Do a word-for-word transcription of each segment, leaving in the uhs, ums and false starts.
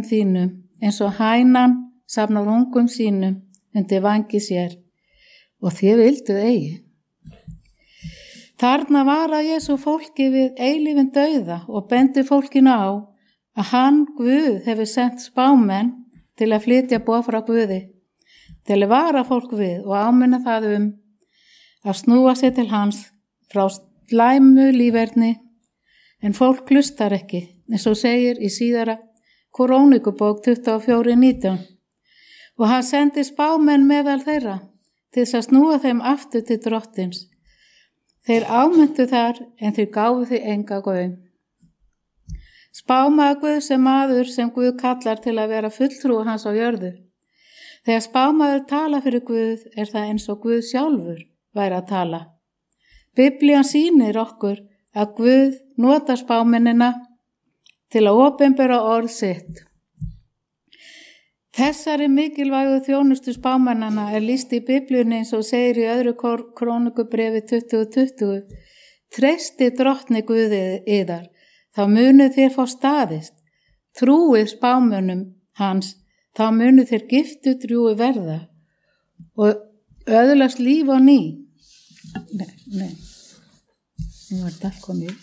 vængjum þínum, eins og hænan safnar ungum sínum undir vangi sér, og þið vilduð eigi. Þarna vara Jesú fólki við eilífinn dauða og bendi fólkinu á að hann, Guð, hefur sendt spámenn til að flytja boð frá Guði, til að vara fólk við og áminna það um að snúa sér til hans frá slæmu líferni, en fólk hlustar ekki, eins og segir í síðara Krónikubók tuttugu og fjögur nítján. Og hann sendi spámenn meðal þeirra til þess að snúa þeim aftur til drottins. Þeir ámyndu þar, en þeir gáfu því enga gaum. Spámaður Guð sem maður sem Guð kallar til að vera fulltrúi hans á jörðu. Þegar spámaður tala fyrir Guð er það eins og Guð sjálfur væri að tala. Biblían sýnir okkur að Guð notar spámennina til að opinbera orð sitt. Þessari mikilvægu þjónustu spámennana er lýst í Biblíunni eins og segir í öðru Krónikubréfi tuttugu tuttugu. Treysti drottni Guði yðar, þá munuð þér fá staðist. Trúið spámönnum hans, þá munuð þér giftu drjúi verða og öðlast líf á ný. Nei, nei, nú er þetta komið.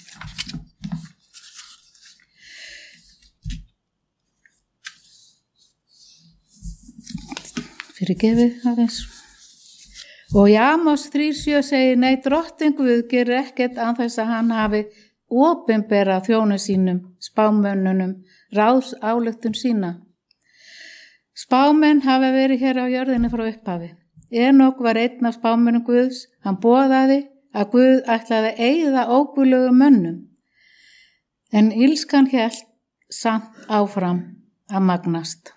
Fyrir gefið aðeins. Og í Amos þrjú sjö segir, nei, drottin Guð gerir ekkert án þess að hann hafi opinbera þjónu sínum, spámönnunum, ráðs ályktun sína. Spámenn hafa verið hér á jörðinni frá upphafi. Enok var einn af spámönnum Guðs, hann boðaði að Guð ætlaði að eyða óguðlegum mönnum. En illskan hélt samt áfram að magnast.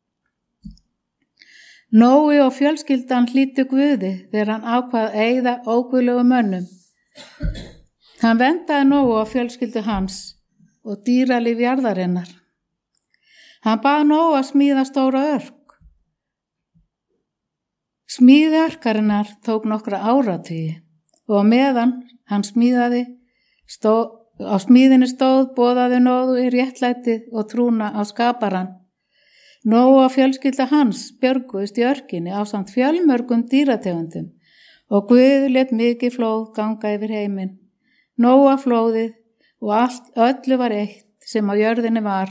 Nói og fjölskyldan hlýddu Guði þegar hann ákvað að eyða óguðlegum mönnum. Hann vendaði Nói og fjölskyldu hans og dýralíf jarðarinnar. Hann bað Nói að smíða stóra örk. Smíði örkarinnar tók nokkra áratugi og meðan hann smíðaði, stóð, á smíðinni stóð boðaði Nói réttlætið og trúna á skaparann. Nói og fjölskylda hans björguðust í örkinni ásamt fjölmörgum dýrategundum og Guð lét mikið flóð ganga yfir heiminn. Nóa flóðið og allt, öllu var eitt sem á jörðinni var.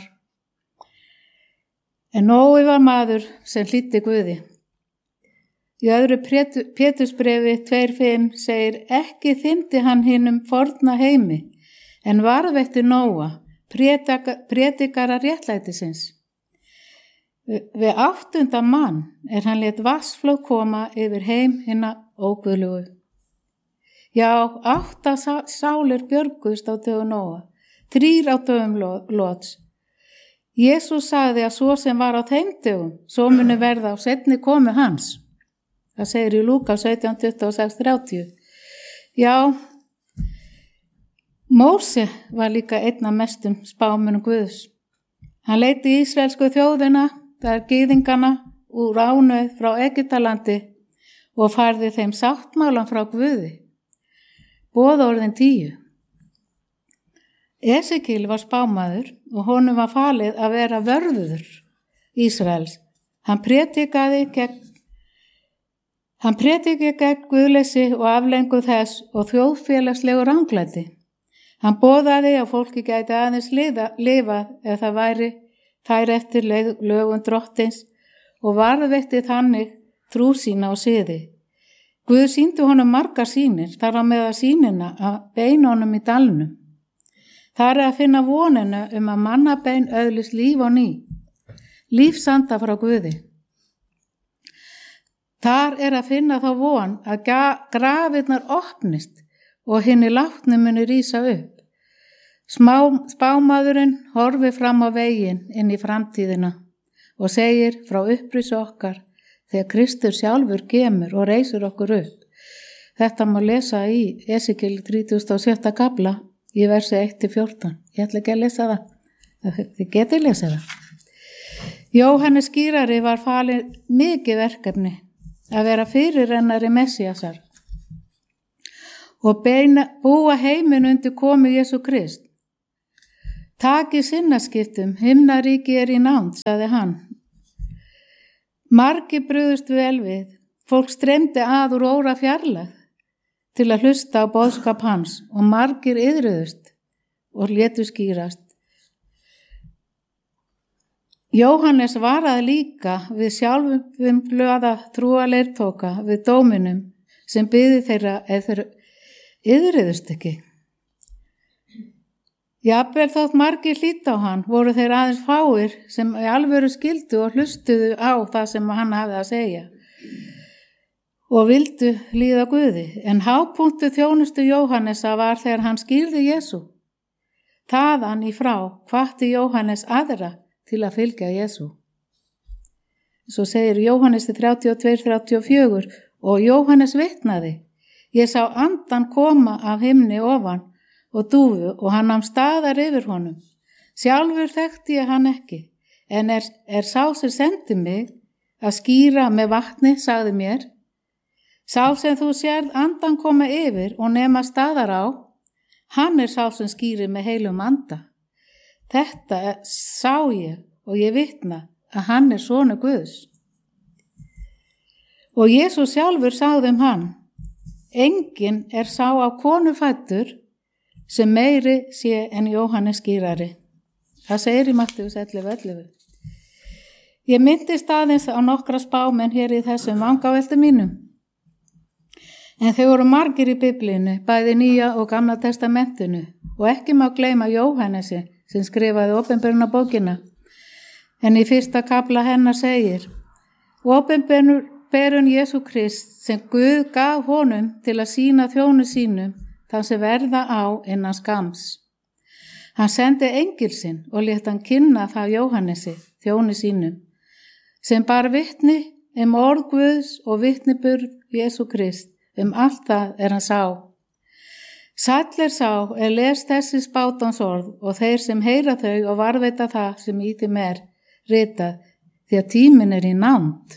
En Nói var maður sem hlýddi Guði. Í öðru Pétursbrefi tvö fimm segir, ekki þymdi hann hinum forna heimi, en varðveitti Nóa, prédikara réttlætisins. Við áttunda mann er hann lét vatnsflóð koma yfir heim hinna óguðlugu. Já, átta sálir björguðust á dögum Nóa, þrír á dögum Lóts. Jesús sagði að svo sem var á þeim dögum, svo muni verða á seinni komu hans. Það segir í Lúkas sautján tuttugu og sex þrjátíu. Já, Móse var líka einn af mestum spámönnum Guðs. Hann leiddi ísraelsku þjóðina, það er gyðingana, úr ánauð frá Egyptalandi og færði þeim sáttmálan frá Guði. Boðorðin tíu. Esekíel var spámaður og honum var falið að vera vörður Ísraels. Hann prédikaði gegn Hann prédikaði gegn guðleysi og aflengu þess og þjóðfélagslegu ranglæti. Hann boðaði að fólki gæti aðeins lifa, lifa ef það væri færi eftir lögum drottins og varðveitti þannig trú sína og siði. Guð sýndi honum margar sýnir, þar á meðal sýnina að beina honum í dalnum. Það er að finna vonina um að mannabein öðlist líf og ný, lífsanda frá Guði. Þar er að finna þá von að grafirnar opnist og hinni látnu muni rísa upp. Smá, spámaðurinn horfi fram á veginn inn í framtíðina og segir frá upprisu okkar þegar Kristur sjálfur kemur og reisur okkur upp. Þetta má lesa í Esekíel þrítugasta og sjötta kafla í versi eitt til fjórtán. Ég ætla ekki að lesa það. Þið getið lesa það. Jóhannes skýrari var falið mikið verkefni að vera fyrirrennari Messíasar og beina, búa heiminn undir komu Jesú Krist. Taki sinnaskiptum, himnaríki er í nánd, sagði hann. Margir brugðust vel við, fólk streymdi að úr óra fjarlægð til að hlusta á boðskap hans og margir iðruðust og létu skýrast. Jóhannes varaði líka við sjálfum glöða trúarleirtóka við dóminum sem biði þeirra eða þeir iðruðust ekki. Jafnvel þótt margir hlýta á hann, voru þeir aðeins fáir sem í alvöru skildu og hlustuðu á það sem hann hafði að segja og vildu líða Guði. En hápunktu þjónustu Jóhannesa var þegar hann skýrði Jesú. Þaðan í frá hvatti Jóhannes aðra til að fylgja Jesú. Svo segir Jóhannes þrjátíu og tvö þrjátíu og fjögur og Jóhannes vitnaði. Ég sá andan koma af himni ofan og dúfu og hann nam staðar yfir honum. Sjálfur þekkti ég hann ekki, en er, er sá sem sendi mig að skýra með vatni, sagði mér. Sá sem þú sérð andan koma yfir og nema staðar á, hann er sá sem skýrir með heilum anda. Þetta sá ég og ég vitna að hann er sonur Guðs. Og Jesús sjálfur sagði um hann, enginn er sá á konu fæddur sem meiri sé en Jóhannes skýrari. Það segir í Mattheus ellefu ellefu. Ég myndist aðeins á nokkra spámenn hér í þessum vangaveltum mínum. En þau voru margir í Biblíunni, bæði Nýja og Gamla testamentinu og ekki má gleyma Jóhannesi sem skrifaði opinberunarbókina. En í fyrsta kafla hennar segir, opinberun Jesú Krist sem Guð gaf honum til að sýna þjónu sínum þann sem verða á innan skams. Hann sendi engil sinn og lét hann kynna það Jóhannesi, þjóni sínum, sem bar vitni um orð Guðs og vitniburð Jesú Krist, um allt það er hann sá. Sæll er sá er les þessi spátans orð og þeir sem heyra þau og varðveita það sem í þeim er ritað, því að tíminn er í nánd.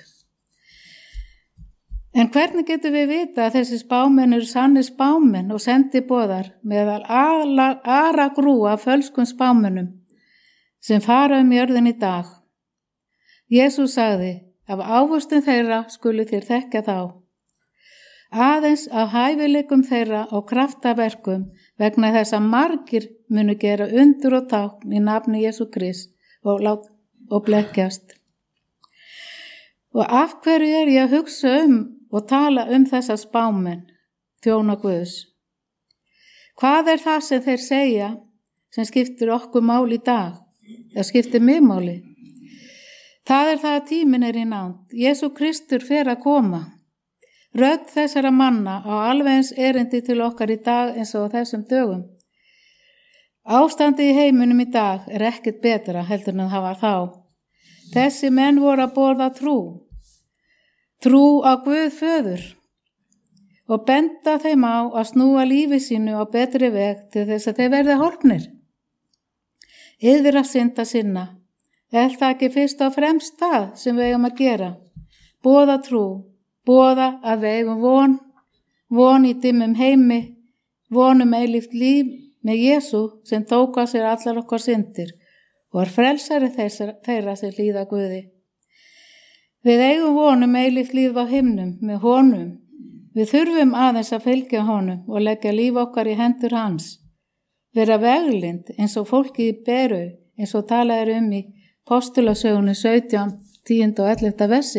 En hvernig getum við vita að þessi spámenn eru sannir spámenn og sendiboðar meðal ara grúa fölskum spámennum sem fara um jörðin í dag? Jesús sagði, af ávöxtum þeirra skulu þér þekkja þá. Aðeins af hæfileikum þeirra og kraftaverkum vegna þess að margir munu gera undur og tákn í nafni Jesú Krist og, og blekkjast. Og af hverju er ég að hugsa um og tala um þessa spámenn, þjóna Guðs? Hvað er það sem þeir segja sem skiptir okkur máli í dag, eða skiptir mig máli? Það er það að tíminn er í nánd. Jesú Kristur fer að koma. Rödd þessara manna á alveg eins erindi til okkar í dag eins og þessum dögum. Ástandi í heiminum í dag er ekkert betra heldur en það var þá. Þessi menn voru að borða trú. Trú á Guð föður og benda þeim á að snúa lífi sínu á betri veg til þess að þeir verði hólpnir. Yðra synda sinna, er það ekki fyrst og fremst það sem við eigum að gera? Boða trú, boða að við eigum von, von í dimmum heimi, von um eilíft líf með Jesú sem tók á sér allar okkar syndir og er frelsari þeirra sem hlýða Guði. Við eigum vonum eilíft líf á himnum með honum. Við þurfum aðeins að fylgja honum og leggja líf okkar í hendur hans. Vera veglind eins og fólki í Beru, eins og talað er um í Postulasögunni sautján, tíunda og ellefta versi.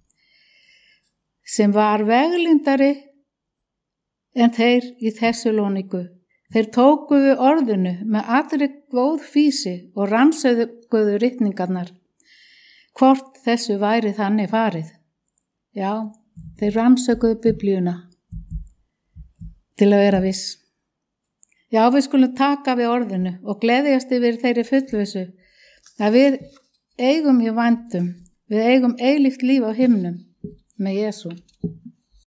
Sem var veglindari en þeir í Þessalóníku. Þeir tóku við orðinu með allri góð fýsi og rannsöguðu ritningarnar. Hvort þessu væri þannig farið? Já, þeir rannsökuðu Biblíuna til að vera viss. Já, við skulum taka við orðinu og gleðjast yfir þeirri fullvissu að við eigum í vændum, við eigum eilíft líf á himnum með Jesú.